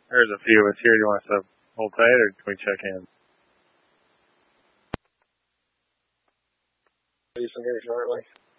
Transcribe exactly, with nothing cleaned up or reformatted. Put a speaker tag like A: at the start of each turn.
A: There's a few of us here. Do you want us to hold tight, or can we check in?
B: Jason here shortly.